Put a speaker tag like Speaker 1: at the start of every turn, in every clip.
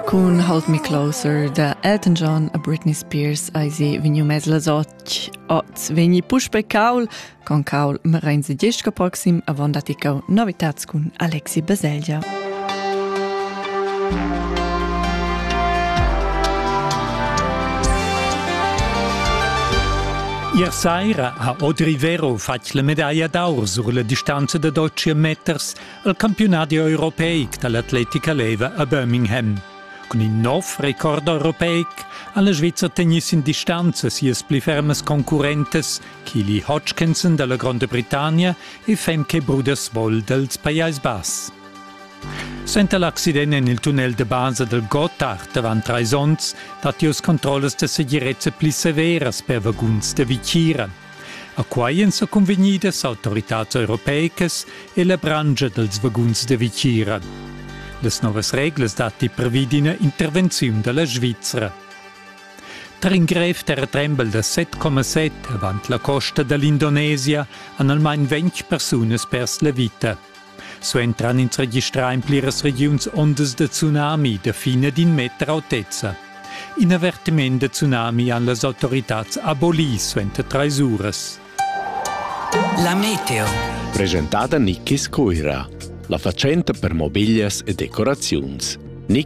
Speaker 1: Con Hold Me Closer da Elton John a Britney Spears eisi vegniu mes las oz vegni push pe caul con caul marenze gesca proxim avon daticau novitats con Alexi Baselgia.
Speaker 2: Ier saira ha Audrey Vero fatg la medaglia d'aur sur la distanza de 12 meters al campionato europeic dall'atletica leva a Birmingham. Con in nov record europeic alla Svizzer tennis in distanza sias pli fermes concurrentes Kili Hodgkinson dalla Grande Britannia e Femke Bruderswold dels Pajais Bas. Senta l'accidente nel tunnel de base del Gotthard davant Traisons, dat ios controlles de segirezza pli severas per vaguns de Vichira. A quaien so convenidas autoritats europeicas e la brangia dels vaguns de Vichira. Les novas reglas dati previdina intervenziun della Svizzera. Tringref terratrembel de 7,7 avant la costa dell'Indonesia han almain 20 persunas pers la vita. So entran ins registrar in pliras regions ondas de tsunami de fina d'in meter altezza. In avertiment de tsunami han las autoritats aboli suente 3 ures.
Speaker 3: La meteo.
Speaker 4: Presentata Nickis Coira. La facenta per mobilias e decoraziuns.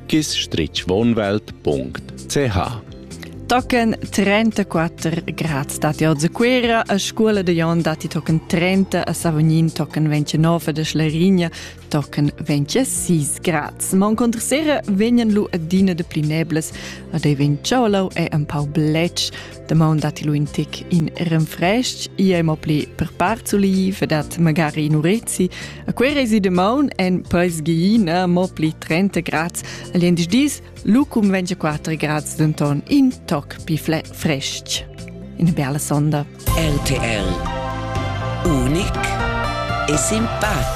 Speaker 4: nickis-wohnwelt.ch.
Speaker 1: Tocken 34 gradi dati oggi quera, a scuola de Jon dati tocken 30, a Savognin tocken 29, de Schlerigna tocken 26 gradi. Ma incontra sera venien lu a dina de pli nebles, a dei ven ciolo e un pau bletch, de mon dati lu in tic in renfresc, i mo pli per parzuli, vedat magari in urezzi, a quera esi de mon en presgina mo pli 30 gradi, aliendis dis, lu cum 24 gradi denton in toc pi fresc. In a bella sonda.
Speaker 3: LTL. Unic e simpatico.